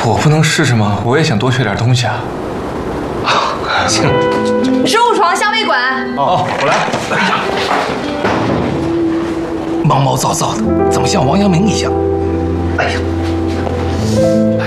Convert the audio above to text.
我不能试试吗？我也想多学点东西啊。 行。 15床香味馆。 哦，我来。毛毛躁躁的，怎么像王阳明一样？哎呀！